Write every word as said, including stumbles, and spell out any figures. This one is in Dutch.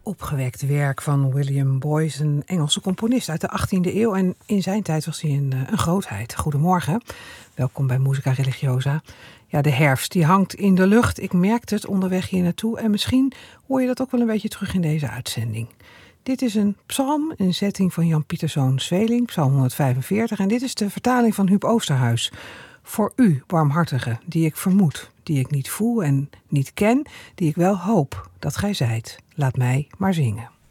Opgewekt werk van William Boyce, een Engelse componist uit de achttiende eeuw. En in zijn tijd was hij een, een grootheid. Goedemorgen, welkom bij Musica Religiosa. Ja, de herfst die hangt in de lucht. Ik merkte het onderweg hier naartoe. En misschien hoor je dat ook wel een beetje terug in deze uitzending. Dit is een psalm, een zetting van Jan Pieterszoon Zweeling, psalm honderdvijfenveertig. En dit is de vertaling van Huub Oosterhuis. Voor u, barmhartige, die ik vermoed, die ik niet voel en niet ken, die ik wel hoop dat gij zijt. Laat mij maar zingen.